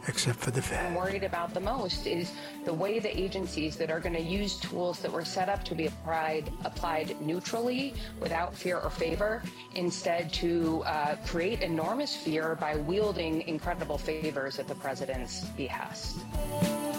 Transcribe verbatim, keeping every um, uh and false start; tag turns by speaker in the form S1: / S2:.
S1: except for the
S2: What I'm
S1: Fed.
S2: worried about the most is the way the agencies that are going to use tools that were set up to be applied, applied neutrally without fear or favor, instead to uh, create enormous fear by wielding incredible favors at the president's behest.